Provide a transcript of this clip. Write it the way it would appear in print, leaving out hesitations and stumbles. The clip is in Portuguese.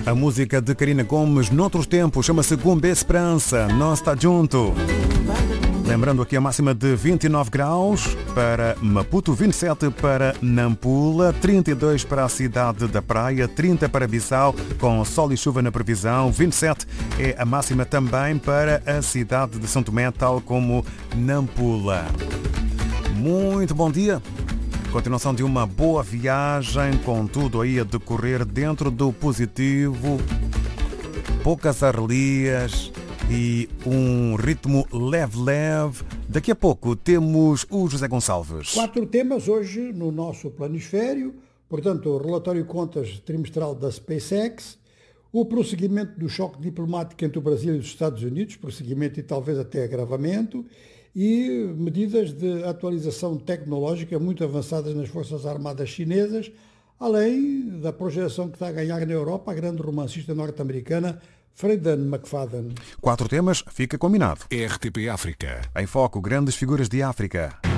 A música de Karina Gomes, noutros tempos, chama-se Gumbe Esperança. Nós está junto. Lembrando aqui a máxima de 29 graus para Maputo, 27 para Nampula, 32 para a cidade da Praia, 30 para Bissau, com sol e chuva na previsão, 27 é a máxima também para a cidade de São Tomé, tal como Nampula. Muito bom dia. Continuação de uma boa viagem, com tudo aí a decorrer dentro do positivo, poucas arrelias e um ritmo leve. Daqui a pouco temos o José Gonçalves. 4 temas hoje no nosso planisfério. Portanto, o relatório de contas trimestral da SpaceX, o prosseguimento do choque diplomático entre o Brasil e os Estados Unidos, prosseguimento e talvez até agravamento, e medidas de atualização tecnológica muito avançadas nas Forças Armadas chinesas, além da projeção que está a ganhar na Europa a grande romancista norte-americana Freedan McFadden. 4 temas, fica combinado. RTP África. Em foco, grandes figuras de África.